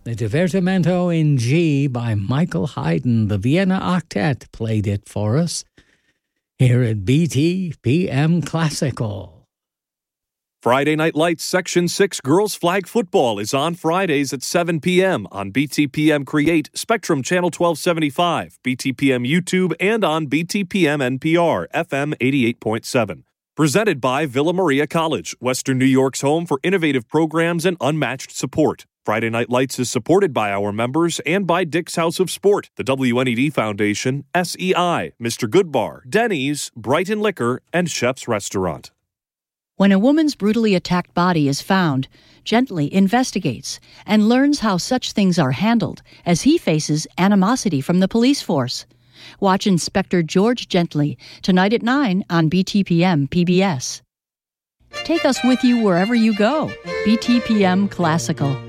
The Divertimento in G by Michael Haydn. The Vienna Octet played it for us here at BTPM Classical. Friday Night Lights Section 6 Girls Flag Football is on Fridays at 7 p.m. on BTPM Create, Spectrum Channel 1275, BTPM YouTube, and on BTPM NPR, FM 88.7. Presented by Villa Maria College, Western New York's home for innovative programs and unmatched support. Friday Night Lights is supported by our members and by Dick's House of Sport, the WNED Foundation, SEI, Mr. Goodbar, Denny's, Brighton Liquor, and Chef's Restaurant. When a woman's brutally attacked body is found, Gently investigates and learns how such things are handled as he faces animosity from the police force. Watch Inspector George Gently tonight at 9 on BTPM PBS. Take us with you wherever you go. BTPM Classical.